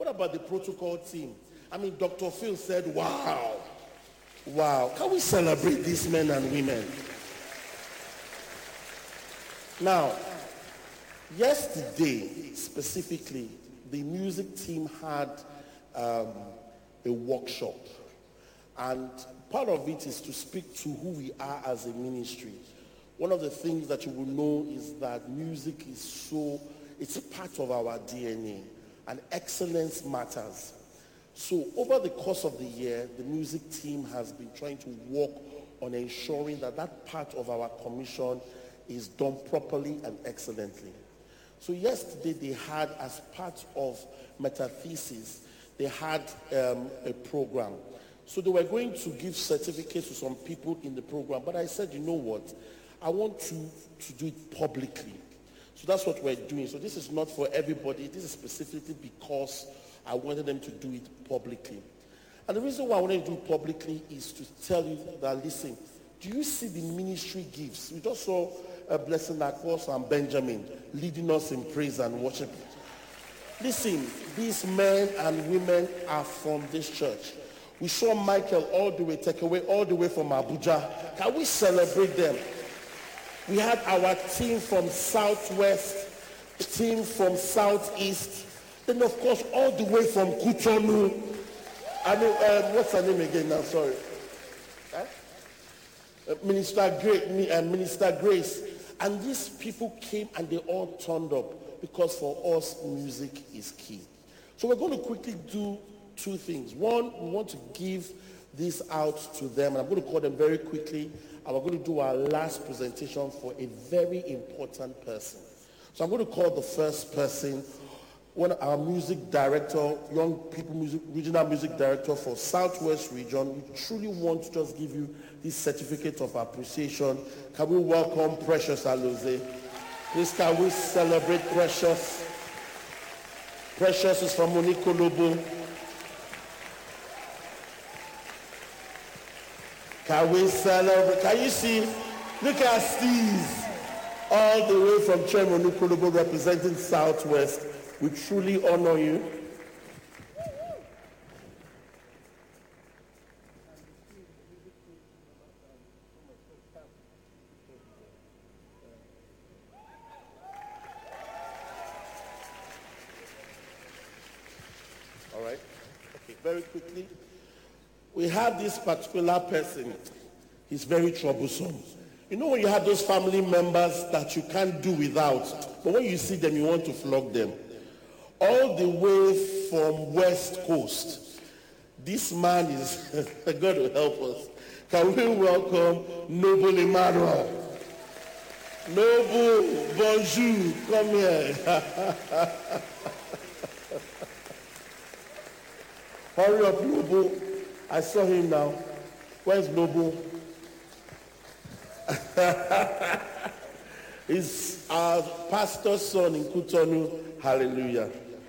What about the protocol team? I mean, Dr. Phil said, wow. Wow. Can we celebrate these men and women? Now, yesterday, specifically, the music team had a workshop. And part of it is to speak to who we are as a ministry. One of the things that you will know is that music is it's a part of our DNA, and excellence matters. So over the course of the year, the music team has been trying to work on ensuring that that part of our commission is done properly and excellently. So yesterday they had, as part of metathesis, they had a program. So they were going to give certificates to some people in the program, but I said, you know what, I want to do it publicly. So that's what we're doing. So this is not for everybody. This is specifically because I wanted them to do it publicly. And the reason why I wanted to do it publicly is to tell you that, listen, do you see the ministry gifts? We just saw a Blessing Akos and Benjamin leading us in praise and worship. Listen, these men and women are from this church. We saw Michael all the way, take away all the way from Abuja. Can we celebrate them? We had our team from Southwest, team from Southeast, then of course all the way from Kutonu. I mean, what's her name again now? Sorry. Minister Grace. And these people came and they all turned up because for us, music is key. So we're going to quickly do two things. One, we want to give this out to them, and I'm going to call them very quickly, and we're going to do our last presentation for a very important person. So I'm going to call the first person, our music director, young people music, regional music director for Southwest region. We truly want to just give you this certificate of appreciation. Can we welcome Precious Aloze? Please, can we celebrate Precious? Precious is from Onikolobo. Can we celebrate? Can you see? Look at Steve, all the way from Onikolobo representing Southwest. We truly honor you. All right. Okay, very quickly. We have this particular person. He's very troublesome. You know when you have those family members that you can't do without, but when you see them, you want to flog them. All the way from West Coast. This man is God will help us. Can we welcome Noble Emmanuel? Noble, bonjour, come here. Hurry up, Noble. I saw him now. Where's Noble? He's our pastor's son in Kutonu. Hallelujah.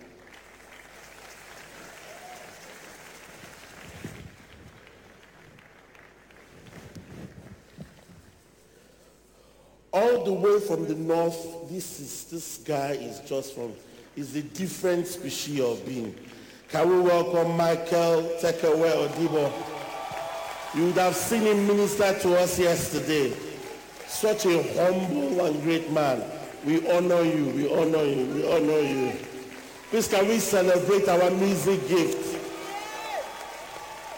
All the way from the north, this guy is is a different species of being. Can we welcome Michael Tekewe Odibo? You would have seen him minister to us yesterday. Such a humble and great man. We honor you, we honor you, we honor you. Please, can we celebrate our music gift?